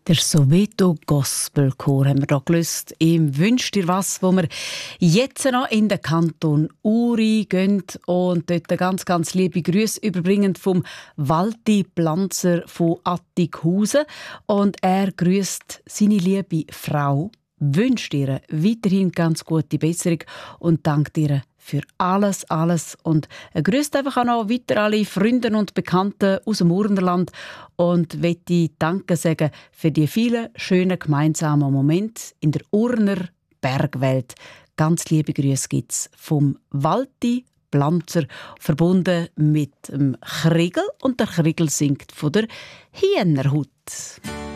Der Soweto Gospel Chor haben wir hier gelöst. Im «Wünsch dir was», wo wir jetzt noch in den Kanton Uri gehen und dort ganz, ganz liebe Grüße überbringen vom Walti Planzer von Attighausen. Und er grüßt seine liebe Frau, wünscht ihr weiterhin ganz gute Besserung und dankt ihr für alles. Und er grüßt einfach auch noch weiter alle Freunde und Bekannten aus dem Urnerland und möchte Danke sagen für die vielen schönen gemeinsamen Momente in der Urner Bergwelt. Ganz liebe Grüße gibt es vom Walti Planzer, verbunden mit dem Kriegel. Und der Kriegel singt von der Hienerhut.